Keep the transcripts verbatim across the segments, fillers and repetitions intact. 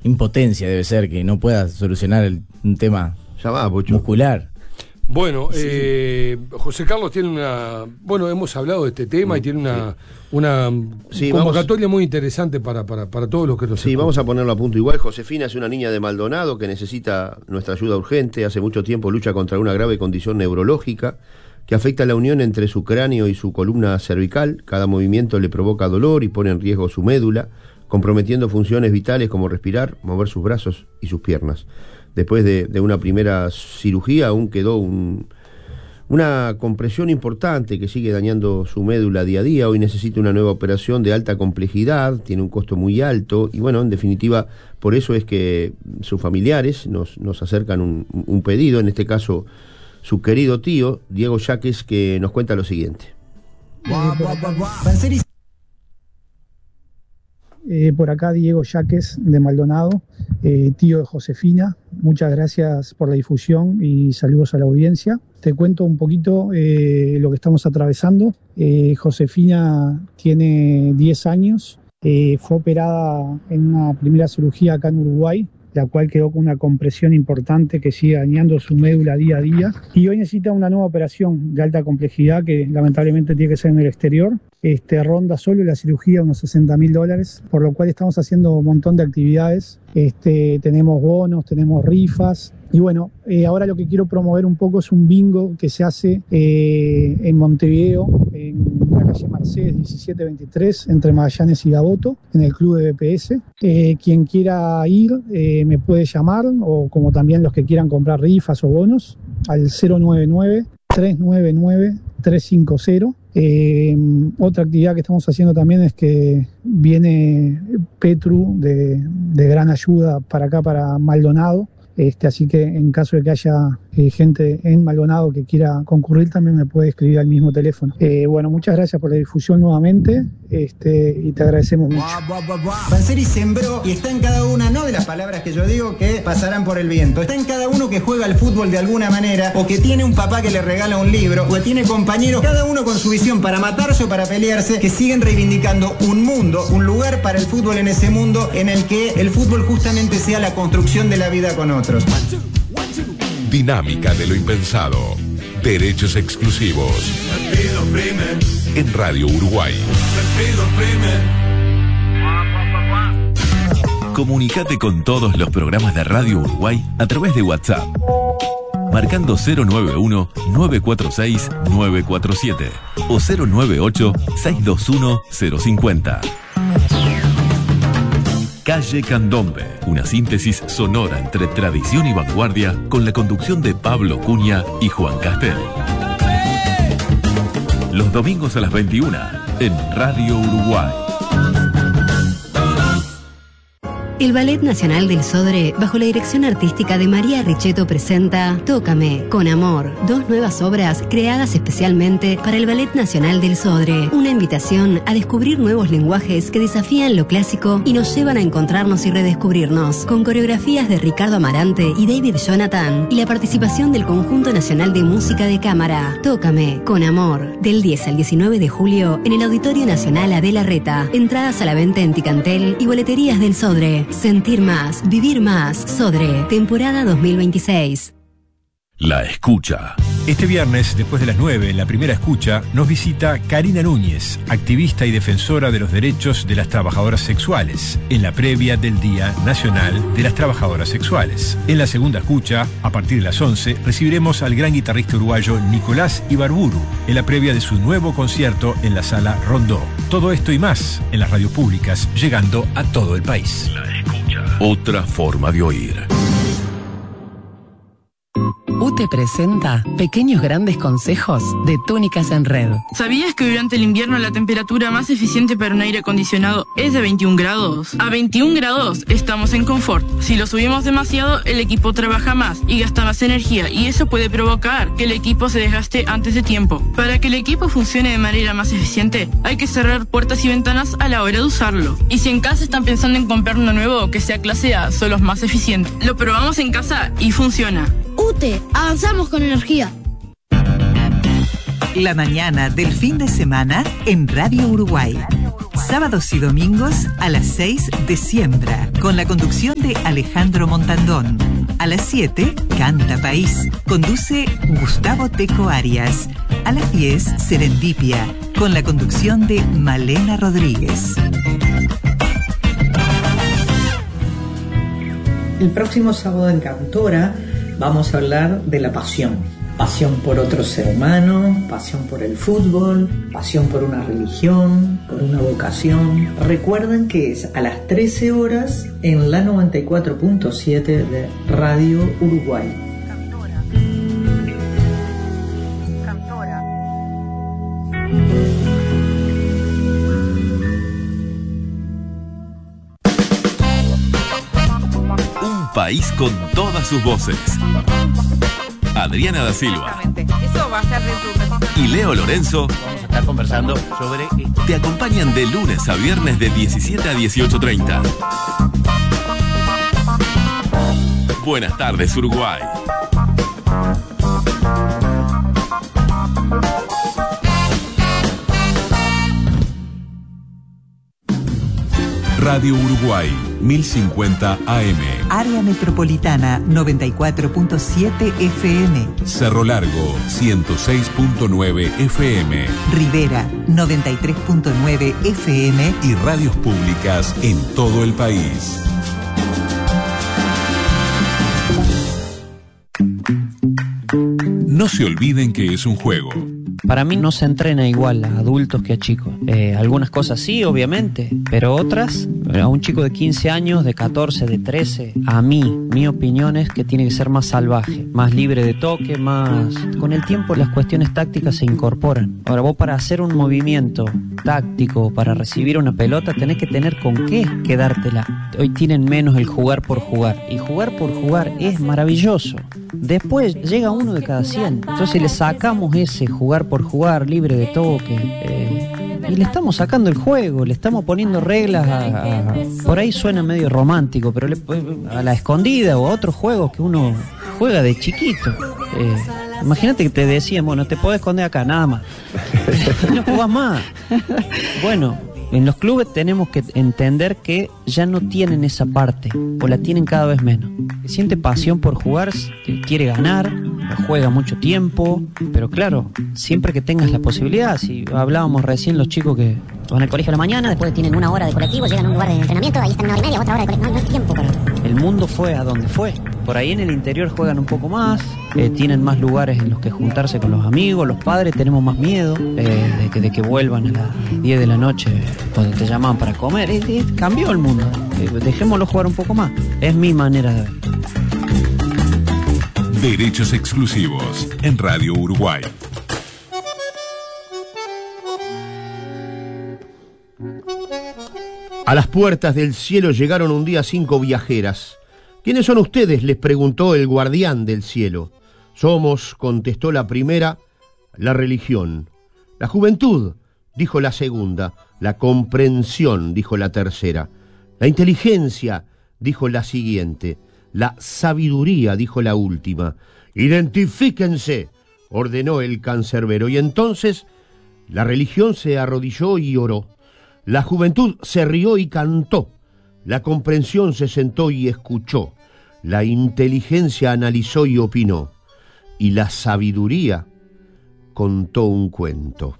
impotencia debe ser que no pueda solucionar el, un tema ya va, muscular. Bueno, sí. eh, José Carlos tiene una... Bueno, hemos hablado de este tema sí, y tiene una, sí. una sí, convocatoria vamos, muy interesante para, para, para todos los que nos Sí, escuchan. Vamos a ponerlo a punto igual. Josefina es una niña de Maldonado que necesita nuestra ayuda urgente. Hace mucho tiempo lucha contra una grave condición neurológica que afecta la unión entre su cráneo y su columna cervical. Cada movimiento le provoca dolor y pone en riesgo su médula, comprometiendo funciones vitales como respirar, mover sus brazos y sus piernas. Después de, de una primera cirugía aún quedó un, una compresión importante que sigue dañando su médula día a día. Hoy necesita una nueva operación de alta complejidad, tiene un costo muy alto y bueno, en definitiva, por eso es que sus familiares nos, nos acercan un, un pedido, en este caso su querido tío, Diego Yaques, que nos cuenta lo siguiente. Eh, por acá Diego Yaques de Maldonado, eh, tío de Josefina. Muchas gracias por la difusión y saludos a la audiencia. Te cuento un poquito eh, lo que estamos atravesando. Eh, Josefina tiene diez años, eh, fue operada en una primera cirugía acá en Uruguay, la cual quedó con una compresión importante que sigue dañando su médula día a día. Y hoy necesita una nueva operación de alta complejidad que lamentablemente tiene que ser en el exterior. Este, ronda solo la cirugía unos sesenta mil dólares, por lo cual estamos haciendo un montón de actividades. Este, tenemos bonos, tenemos rifas. Y bueno, eh, ahora lo que quiero promover un poco es un bingo que se hace eh, en Montevideo, en la calle Mercedes diecisiete veintitrés, entre Magallanes y Gaboto, en el club de B P S. Eh, quien quiera ir eh, me puede llamar, o como también los que quieran comprar rifas o bonos, al cero nueve nueve, tres nueve nueve, tres cinco cero. Eh, otra actividad que estamos haciendo también es que viene Petru de, de gran ayuda para acá, para Maldonado. Este, así que en caso de que haya eh, gente en Maldonado que quiera concurrir, también me puede escribir al mismo teléfono. Eh, bueno, muchas gracias por la difusión nuevamente este, y te agradecemos mucho. Panseri sembró y está en cada una, no de las palabras que yo digo que pasarán por el viento, está en cada uno que juega al fútbol de alguna manera, o que tiene un papá que le regala un libro, o que tiene compañeros, cada uno con su visión para matarse o para pelearse, que siguen reivindicando un mundo, un lugar para el fútbol en ese mundo en el que el fútbol justamente sea la construcción de la vida con otros. Dinámica de lo impensado. Derechos exclusivos. En Radio Uruguay. Comunicate con todos los programas de Radio Uruguay a través de WhatsApp, marcando cero nueve uno, nueve cuatro seis, nueve cuatro siete o cero nueve ocho, seis dos uno, cero cinco cero. Calle Candombe, una síntesis sonora entre tradición y vanguardia, con la conducción de Pablo Cunha y Juan Castel. Los domingos a las veintiuna en Radio Uruguay. El Ballet Nacional del Sodre, bajo la dirección artística de María Richetto, presenta Tócame, con amor, dos nuevas obras creadas especialmente para el Ballet Nacional del Sodre. Una invitación a descubrir nuevos lenguajes que desafían lo clásico y nos llevan a encontrarnos y redescubrirnos, con coreografías de Ricardo Amarante y David Jonathan, y la participación del Conjunto Nacional de Música de Cámara. Tócame, con amor, del diez al diecinueve de julio en el Auditorio Nacional Adela Reta. Entradas a la venta en Ticantel y boleterías del Sodre. Sentir más, vivir más. Sodre, temporada dos mil veintiséis. La escucha. Este viernes, después de las nueve, en la primera escucha, nos visita Karina Núñez, activista y defensora de los derechos de las trabajadoras sexuales, en la previa del Día Nacional de las Trabajadoras Sexuales. En la segunda escucha, a partir de las once, recibiremos al gran guitarrista uruguayo Nicolás Ibarburu, en la previa de su nuevo concierto en la Sala Rondó. Todo esto y más en las radios públicas, llegando a todo el país. La escucha. Otra forma de oír. U T E presenta Pequeños Grandes Consejos de Túnicas en Red. ¿Sabías que durante el invierno la temperatura más eficiente para un aire acondicionado es de veintiún grados? A veintiún grados estamos en confort. Si lo subimos demasiado, el equipo trabaja más y gasta más energía, y eso puede provocar que el equipo se desgaste antes de tiempo. Para que el equipo funcione de manera más eficiente, hay que cerrar puertas y ventanas a la hora de usarlo. Y si en casa están pensando en comprar uno nuevo que sea clase A, son los más eficientes. Lo probamos en casa y funciona. U T E, avanzamos con energía. La mañana del fin de semana en Radio Uruguay. Sábados y domingos a las seis de Siembra, con la conducción de Alejandro Montandón. A las siete, Canta País. Conduce Gustavo Teco Arias. A las diez, Serendipia, con la conducción de Malena Rodríguez. El próximo sábado en Cantora vamos a hablar de la pasión. Pasión por otro ser humano, pasión por el fútbol, pasión por una religión, por una vocación. Recuerden que es a las trece horas en la noventa y cuatro punto siete de Radio Uruguay. Cantora. Cantora. Un país con todas sus voces. Adriana da Silva. Eso va a ser de y Leo Lorenzo vamos a estar conversando sobre esto. Te acompañan de lunes a viernes de diecisiete a dieciocho treinta. Buenas tardes, Uruguay. Radio Uruguay, mil cincuenta A M. Área Metropolitana, noventa y cuatro punto siete F M. Cerro Largo, ciento seis punto nueve F M. Rivera, noventa y tres punto nueve F M. Y radios públicas en todo el país. No se olviden que es un juego. Para mí no se entrena igual a adultos que a chicos. Eh, algunas cosas sí, obviamente, pero otras, a un chico de quince años, de catorce, de trece, a mí, mi opinión es que tiene que ser más salvaje, más libre de toque, más... Con el tiempo las cuestiones tácticas se incorporan. Ahora vos para hacer un movimiento táctico, para recibir una pelota, tenés que tener con qué quedártela. Hoy tienen menos el jugar por jugar, y jugar por jugar es maravilloso. Después llega uno de cada cien. Entonces le sacamos ese jugar por jugar, libre de toque, eh, y le estamos sacando el juego, le estamos poniendo reglas a, a, por ahí suena medio romántico, pero le, a la escondida o a otros juegos que uno juega de chiquito. Eh, imagínate que te decían, bueno, te podés esconder acá, nada más. Y no jugás más. Bueno, en los clubes tenemos que entender que ya no tienen esa parte, o la tienen cada vez menos. Siente pasión por jugar, quiere ganar, juega mucho tiempo, pero claro, siempre que tengas la posibilidad. Si hablábamos recién los chicos que van al colegio a la mañana, después tienen una hora de colectivo, llegan a un lugar de entrenamiento, ahí están una hora y media, otra hora de colectivo, no, no hay tiempo para... El mundo fue a donde fue. Por ahí en el interior juegan un poco más, eh, tienen más lugares en los que juntarse con los amigos, los padres tenemos más miedo eh, de, que, de que vuelvan a las diez de la noche cuando te llaman para comer. Eh, eh, cambió el mundo, eh, dejémoslo jugar un poco más. Es mi manera de ver. Derechos exclusivos en Radio Uruguay. A las puertas del cielo llegaron un día cinco viajeras. ¿Quiénes son ustedes?, les preguntó el guardián del cielo. Somos, contestó la primera, la religión. La juventud, dijo la segunda. La comprensión, dijo la tercera. La inteligencia, dijo la siguiente. La sabiduría, dijo la última. Identifíquense, ordenó el cancerbero. Y entonces la religión se arrodilló y oró. La juventud se rió y cantó. La comprensión se sentó y escuchó. La inteligencia analizó y opinó. Y la sabiduría contó un cuento.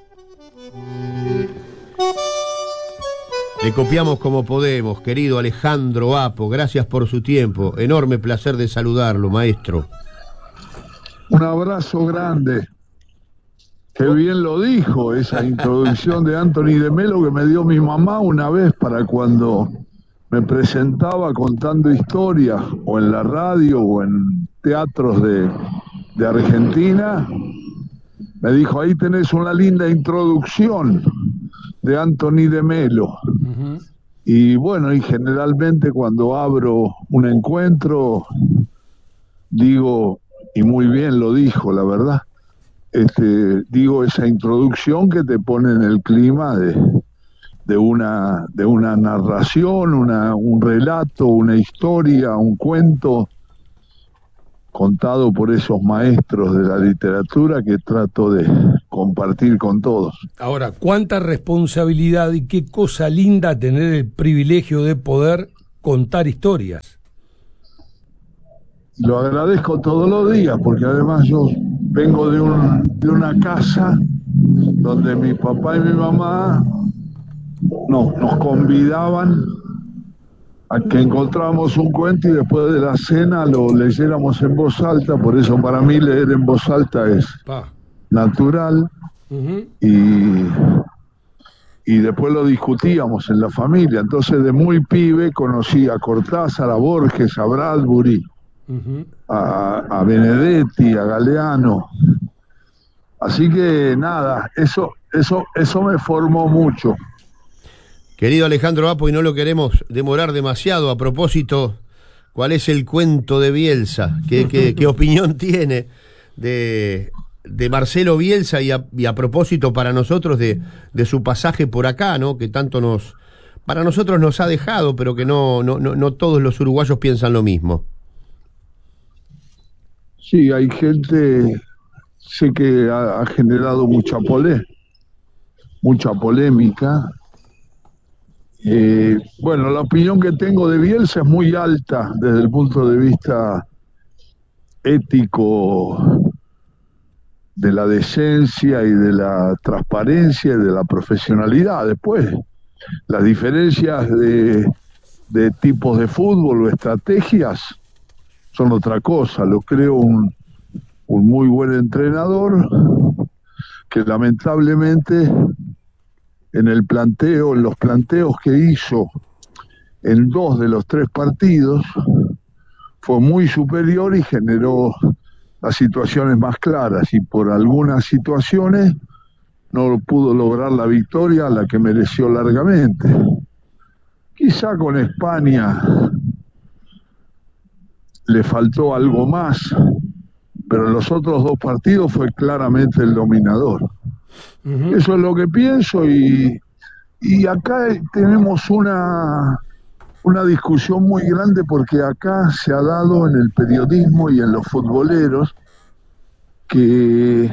Le copiamos como podemos, querido Alejandro Apo. Gracias por su tiempo. Enorme placer de saludarlo, maestro. Un abrazo grande. Qué bien lo dijo esa introducción de Anthony de Melo que me dio mi mamá una vez para cuando me presentaba contando historias, o en la radio o en teatros de, de Argentina. Me dijo, ahí tenés una linda introducción de Anthony de Melo. Uh-huh. Y bueno, y generalmente cuando abro un encuentro, digo, y muy bien lo dijo, la verdad, este, digo esa introducción que te pone en el clima de, de, una, de una narración, una, un relato, una historia, un cuento, contado por esos maestros de la literatura que trato de compartir con todos. Ahora, cuánta responsabilidad y qué cosa linda tener el privilegio de poder contar historias. Lo agradezco todos los días, porque además yo vengo de, un, de una casa donde mi papá y mi mamá no, nos convidaban a que encontráramos un cuento y después de la cena lo leyéramos en voz alta. Por eso para mí leer en voz alta es Pa. natural. Uh-huh. y, y después lo discutíamos en la familia. Entonces de muy pibe conocí a Cortázar, a Borges, a Bradbury, uh-huh. a, a Benedetti, a Galeano. Así que nada, eso, eso, eso me formó mucho. Querido Alejandro Apo, y no lo queremos demorar demasiado, a propósito, ¿cuál es el cuento de Bielsa? ¿Qué, qué, qué opinión tiene de, de Marcelo Bielsa y a, y a propósito para nosotros de, de su pasaje por acá, ¿no? Que tanto nos, para nosotros nos ha dejado, pero que no, no, no, no todos los uruguayos piensan lo mismo. Sí, hay gente, sé que ha, ha generado mucha polé, mucha polémica. Eh, bueno, la opinión que tengo de Bielsa es muy alta desde el punto de vista ético, de la decencia y de la transparencia y de la profesionalidad. Después, las diferencias de, de tipos de fútbol o estrategias son otra cosa. Lo creo un, un muy buen entrenador que lamentablemente en el planteo, en los planteos que hizo en dos de los tres partidos, fue muy superior y generó las situaciones más claras, y por algunas situaciones no pudo lograr la victoria, la que mereció largamente. Quizá con España le faltó algo más, pero en los otros dos partidos fue claramente el dominador. Uh-huh. Eso es lo que pienso, y, y acá tenemos una, una discusión muy grande, porque acá se ha dado en el periodismo y en los futboleros que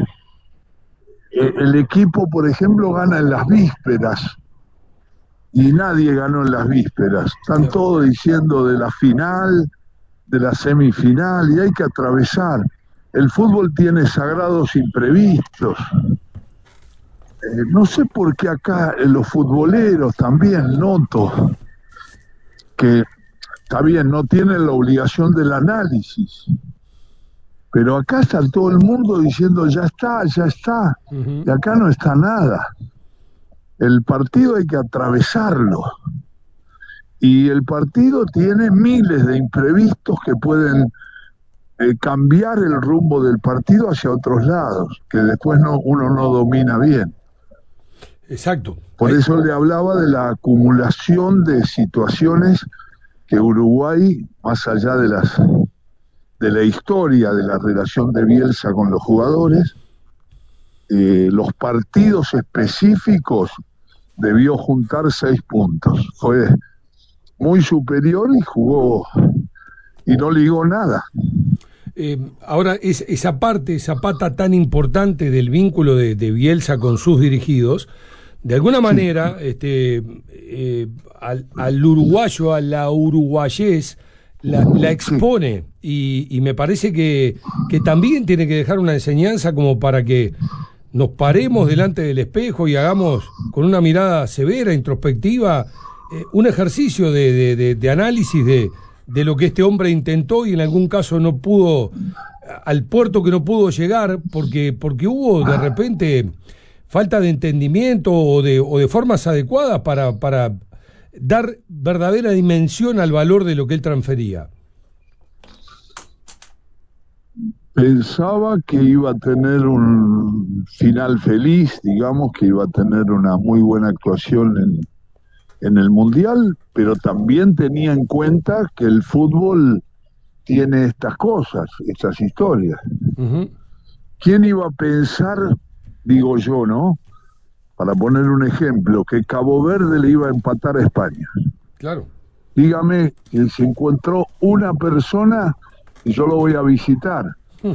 el equipo, por ejemplo, gana en las vísperas, y nadie ganó en las vísperas. Están todos diciendo de la final, de la semifinal, y hay que atravesar. El fútbol tiene sagrados imprevistos. Eh, no sé por qué acá en los futboleros también noto que, está bien, no tienen la obligación del análisis, pero acá está todo el mundo diciendo ya está, ya está, uh-huh. y acá no está nada. El partido hay que atravesarlo, y el partido tiene miles de imprevistos que pueden eh, cambiar el rumbo del partido hacia otros lados, que después no, uno no domina bien. Exacto. Por Ahí. eso le hablaba de la acumulación de situaciones que Uruguay, más allá de las de la historia de la relación de Bielsa con los jugadores, eh, los partidos específicos debió juntar seis puntos. Fue muy superior y jugó y no ligó nada. Eh, ahora, es, esa parte, esa pata tan importante del vínculo de, de Bielsa con sus dirigidos, de alguna manera, sí. este, eh, al, al uruguayo, a la uruguayés, la, la expone, y, y me parece que, que también tiene que dejar una enseñanza como para que nos paremos delante del espejo y hagamos con una mirada severa, introspectiva, eh, un ejercicio de, de, de, de análisis de, de lo que este hombre intentó y en algún caso no pudo, al puerto que no pudo llegar, porque, porque hubo de repente falta de entendimiento o de, o de formas adecuadas para, para dar verdadera dimensión al valor de lo que él transfería. Pensaba que iba a tener un final feliz, digamos, que iba a tener una muy buena actuación en, en el Mundial, pero también tenía en cuenta que el fútbol tiene estas cosas, estas historias. Uh-huh. ¿Quién iba a pensar, digo yo, ¿no? Para poner un ejemplo, que Cabo Verde le iba a empatar a España? Claro. Dígame que se encontró una persona y yo lo voy a visitar.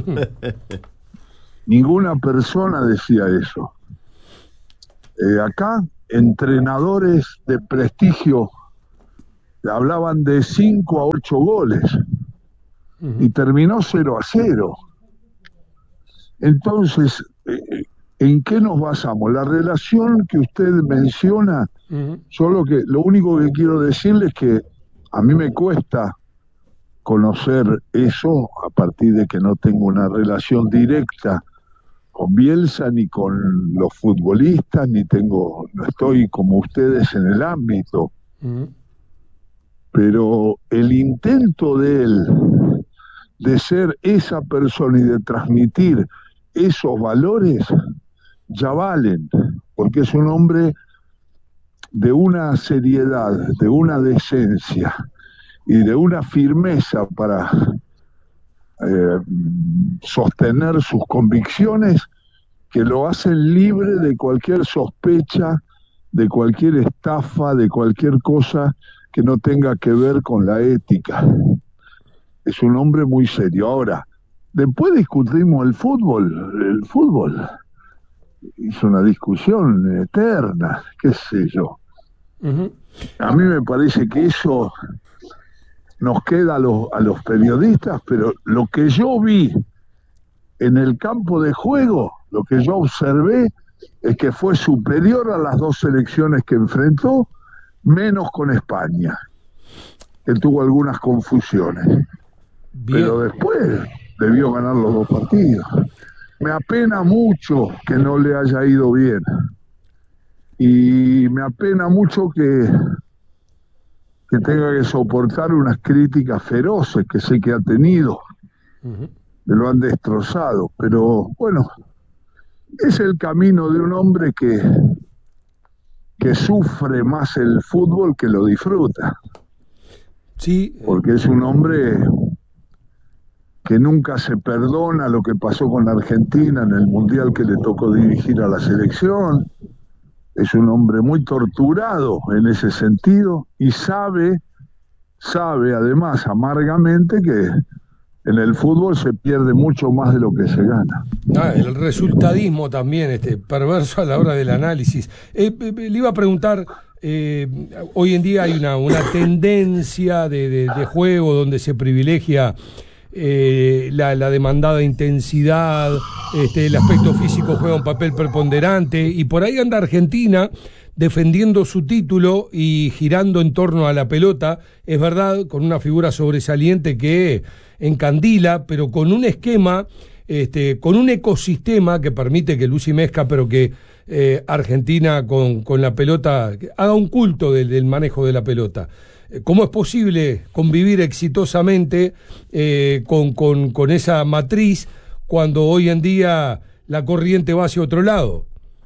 Ninguna persona decía eso. Eh, acá, entrenadores de prestigio hablaban de cinco a ocho goles y terminó cero a cero. Entonces, eh, ¿en qué nos basamos? La relación que usted menciona, uh-huh. yo lo, que, lo único que quiero decirle es que a mí me cuesta conocer eso a partir de que no tengo una relación directa con Bielsa ni con los futbolistas, ni tengo, no estoy como ustedes en el ámbito. Uh-huh. Pero el intento de él de ser esa persona y de transmitir esos valores ya valen, porque es un hombre de una seriedad, de una decencia y de una firmeza para eh, sostener sus convicciones que lo hacen libre de cualquier sospecha, de cualquier estafa, de cualquier cosa que no tenga que ver con la ética. Es un hombre muy serio. Ahora, después discutimos el fútbol. El fútbol hizo una discusión eterna, qué sé yo. Uh-huh. A mí me parece que eso nos queda a los, a los periodistas, pero lo que yo vi en el campo de juego, lo que yo observé, es que fue superior a las dos selecciones que enfrentó, menos con España, que tuvo algunas confusiones. Bien. Pero después debió ganar los dos partidos. Me apena mucho que no le haya ido bien. Y me apena mucho que, que tenga que soportar unas críticas feroces que sé que ha tenido. Uh-huh. Me lo han destrozado. Pero bueno, es el camino de un hombre que, que sufre más el fútbol que lo disfruta. Sí. Porque es un hombre que nunca se perdona lo que pasó con la Argentina en el Mundial que le tocó dirigir a la selección. Es un hombre muy torturado en ese sentido y sabe, sabe además amargamente que en el fútbol se pierde mucho más de lo que se gana. Ah, el resultadismo también, este perverso a la hora del análisis. Eh, le iba a preguntar, eh, hoy en día hay una, una tendencia de, de, de juego donde se privilegia Eh, la, la demandada intensidad, este, el aspecto físico juega un papel preponderante y por ahí anda Argentina defendiendo su título y girando en torno a la pelota, es verdad, con una figura sobresaliente que encandila, pero con un esquema, este, con un ecosistema que permite que Lucy mezca, pero que eh, Argentina con, con la pelota haga un culto del, del manejo de la pelota. ¿Cómo es posible convivir exitosamente eh, con, con, con esa matriz cuando hoy en día la corriente va hacia otro lado?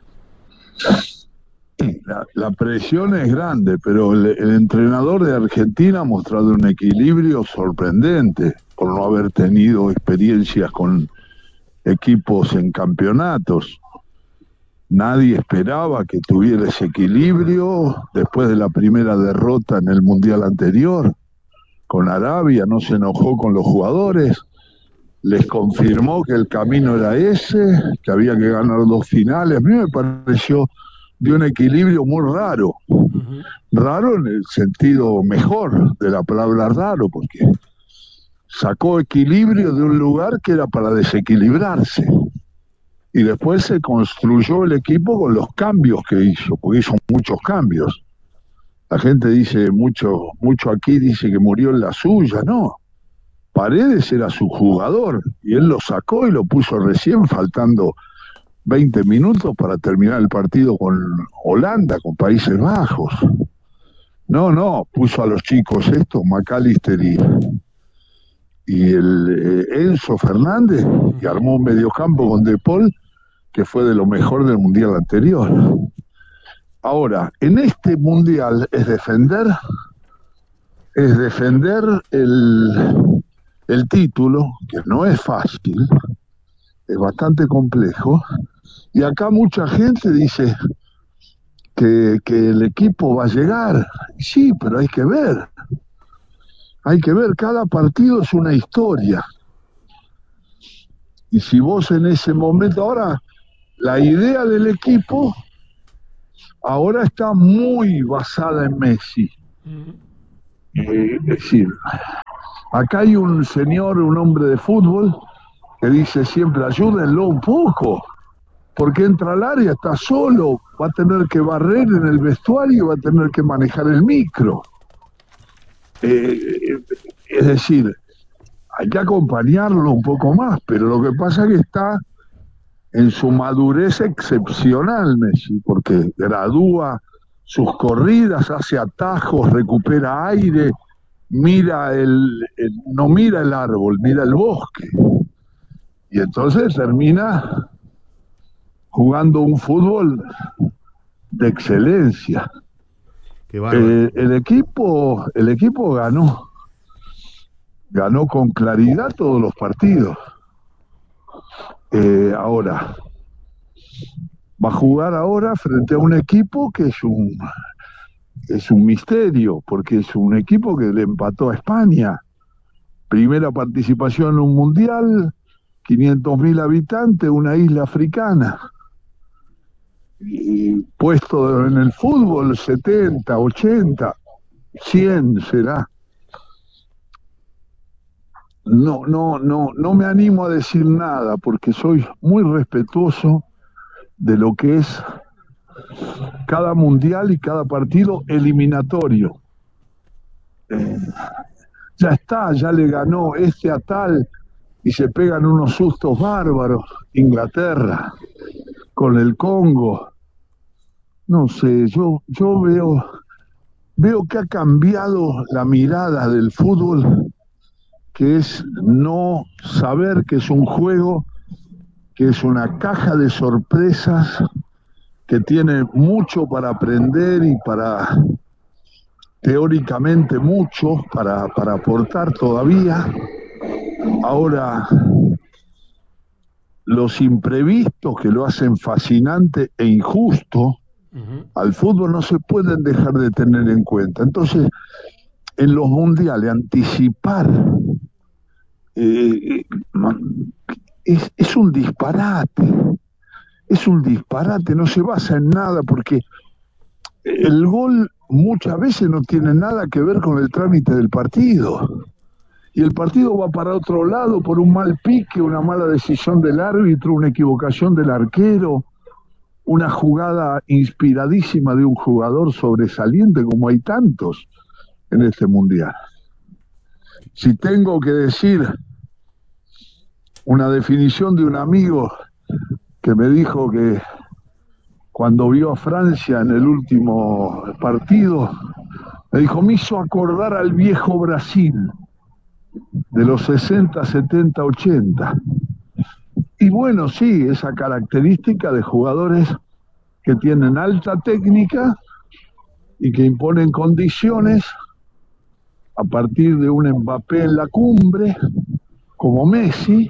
La, la presión es grande, pero el, el entrenador de Argentina ha mostrado un equilibrio sorprendente por no haber tenido experiencias con equipos en campeonatos. Nadie esperaba que tuviera ese equilibrio después de la primera derrota en el Mundial anterior con Arabia. No se enojó con los jugadores, les confirmó que el camino era ese, que había que ganar dos finales. A mí me pareció de un equilibrio muy raro, uh-huh. raro en el sentido mejor de la palabra raro, porque sacó equilibrio de un lugar que era para desequilibrarse. Y después se construyó el equipo con los cambios que hizo, porque hizo muchos cambios. La gente dice, mucho, mucho aquí dice que murió en la suya, no. Paredes era su jugador, y él lo sacó y lo puso recién, faltando veinte minutos para terminar el partido con Holanda, con Países Bajos. No, no, puso a los chicos estos, McAllister y, y el eh, Enzo Fernández, y armó un mediocampo con De Paul, que fue de lo mejor del Mundial anterior. Ahora, en este Mundial es defender, es defender el, el título, que no es fácil, es bastante complejo, y acá mucha gente dice que, que el equipo va a llegar. Sí, pero hay que ver, hay que ver, cada partido es una historia. Y si vos en ese momento, ahora, la idea del equipo ahora está muy basada en Messi. Eh, es decir, acá hay un señor, un hombre de fútbol, que dice siempre, ayúdenlo un poco, porque entra al área, está solo, va a tener que barrer en el vestuario, va a tener que manejar el micro. Eh, es decir, hay que acompañarlo un poco más, pero lo que pasa es que está en su madurez excepcional Messi, porque gradúa sus corridas, hace atajos, recupera aire, mira el, el no mira el árbol, mira el bosque. Y entonces termina jugando un fútbol de excelencia. Qué bárbaro. Eh, el equipo, el equipo ganó, ganó con claridad todos los partidos. Eh, ahora, va a jugar ahora frente a un equipo que es un, es un misterio, porque es un equipo que le empató a España. Primera participación en un mundial, quinientos mil habitantes, una isla africana. Y puesto en el fútbol setenta, ochenta, cien será. No, no, no, no me animo a decir nada porque soy muy respetuoso de lo que es cada mundial y cada partido eliminatorio. Eh, ya está, ya le ganó este a tal y se pegan unos sustos bárbaros. Inglaterra, con el Congo. No sé, yo, yo veo, veo que ha cambiado la mirada del fútbol, que es no saber que es un juego, que es una caja de sorpresas, que tiene mucho para aprender y para, teóricamente mucho, para, para aportar todavía. Ahora, los imprevistos que lo hacen fascinante e injusto, uh-huh. al fútbol no se pueden dejar de tener en cuenta. Entonces, en los mundiales, anticipar eh, es, es un disparate, es un disparate, no se basa en nada, porque el gol muchas veces no tiene nada que ver con el trámite del partido. Y el partido va para otro lado por un mal pique, una mala decisión del árbitro, una equivocación del arquero, una jugada inspiradísima de un jugador sobresaliente, como hay tantos en este mundial. Si tengo que decir una definición de un amigo que me dijo que cuando vio a Francia en el último partido, me dijo, me hizo acordar al viejo Brasil de los sesenta, setenta, ochenta. Y bueno, sí, esa característica de jugadores que tienen alta técnica y que imponen condiciones a partir de un Mbappé en la cumbre, como Messi.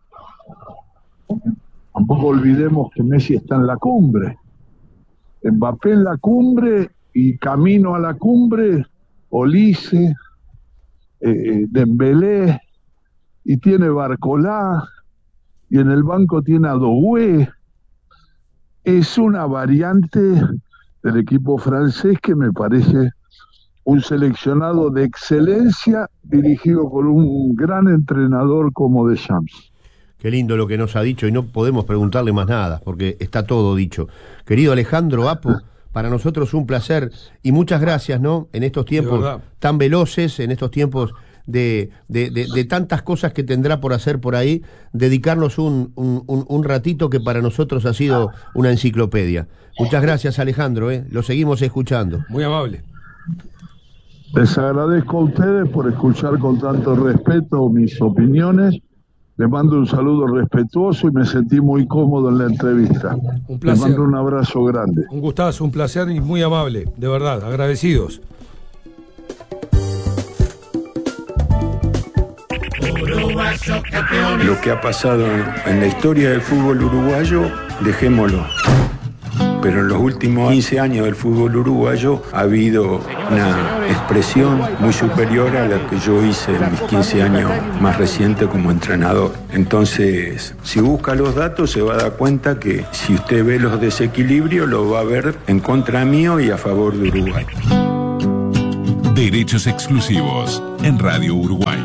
Tampoco olvidemos que Messi está en la cumbre. Mbappé en la cumbre y camino a la cumbre, Olise, eh, Dembélé, y tiene Barcolá, y en el banco tiene a Doué. Es una variante del equipo francés que me parece un seleccionado de excelencia dirigido por un gran entrenador como Deschamps. Qué lindo lo que nos ha dicho y no podemos preguntarle más nada porque está todo dicho. Querido Alejandro Apo, para nosotros un placer y muchas gracias, ¿no? En estos tiempos tan veloces, en estos tiempos de, de, de, de tantas cosas que tendrá por hacer por ahí, dedicarnos un, un, un, un ratito que para nosotros ha sido una enciclopedia. Muchas gracias, Alejandro, ¿eh? Lo seguimos escuchando. Muy amable. Les agradezco a ustedes por escuchar con tanto respeto mis opiniones. Les mando un saludo respetuoso y me sentí muy cómodo en la entrevista. Un placer. Les mando un abrazo grande. Un gustazo, un placer y muy amable, de verdad, agradecidos. Lo que ha pasado en la historia del fútbol uruguayo, dejémoslo. pero en los últimos quince años del fútbol uruguayo ha habido una expresión muy superior a la que yo hice en mis quince años más recientes como entrenador. Entonces, si busca los datos se va a dar cuenta que si usted ve los desequilibrios lo va a ver en contra mío y a favor de Uruguay. Derechos exclusivos en Radio Uruguay.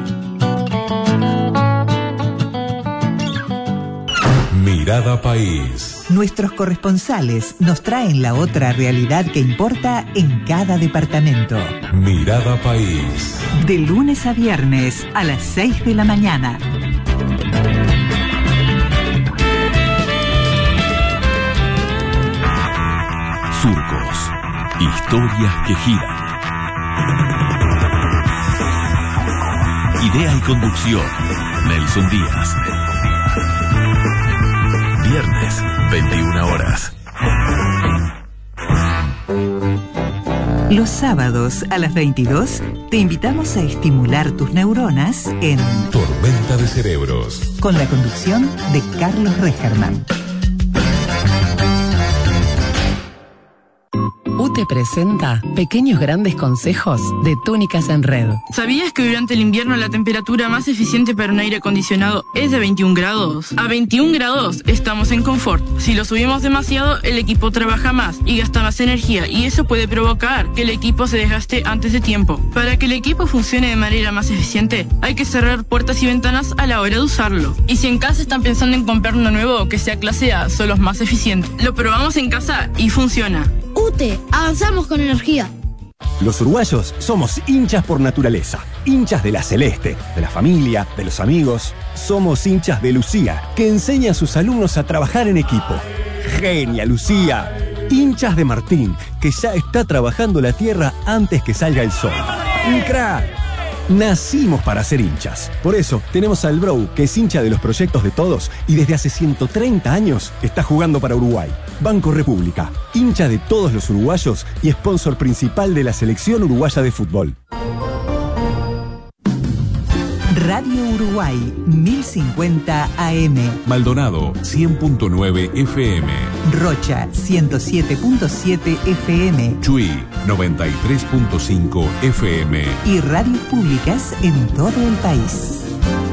Mirada País. Nuestros corresponsales nos traen la otra realidad que importa en cada departamento. Mirada País. De lunes a viernes a las seis de la mañana. Surcos. Historias que giran. Idea y conducción, Nelson Díaz. Viernes, veintiuna horas. Los sábados a las veintidós te invitamos a estimular tus neuronas en Tormenta de Cerebros, con la conducción de Carlos Regerman. U T E presenta Pequeños Grandes Consejos de Túnicas en Red. ¿Sabías que durante el invierno la temperatura más eficiente para un aire acondicionado es de veintiún grados? A veintiún grados estamos en confort. Si lo subimos demasiado, el equipo trabaja más y gasta más energía, y eso puede provocar que el equipo se desgaste antes de tiempo. Para que el equipo funcione de manera más eficiente, hay que cerrar puertas y ventanas a la hora de usarlo. Y si en casa están pensando en comprar uno nuevo que sea clase A, son los más eficientes. Lo probamos en casa y funciona. U T E, avanzamos con energía. Los uruguayos somos hinchas por naturaleza, hinchas de la celeste, de la familia, de los amigos. Somos hinchas de Lucía, que enseña a sus alumnos a trabajar en equipo. ¡Genia, Lucía! Hinchas de Martín, que ya está trabajando la tierra antes que salga el sol. ¡Un crack! Nacimos para ser hinchas. Por eso tenemos al Brou, que es hincha de los proyectos de todos y desde hace ciento treinta años está jugando para Uruguay. Banco República, hincha de todos los uruguayos y sponsor principal de la selección uruguaya de fútbol. Radio Uruguay, mil cincuenta A M. Maldonado, cien punto nueve F M. Rocha, ciento siete punto siete F M. Chuy, noventa y tres punto cinco F M. Y radios públicas en todo el país.